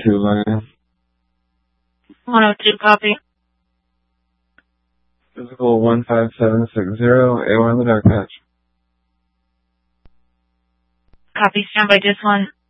102 line. 102, copy. Physical 15760, A1 in the dark patch. Copy, stand by, just one.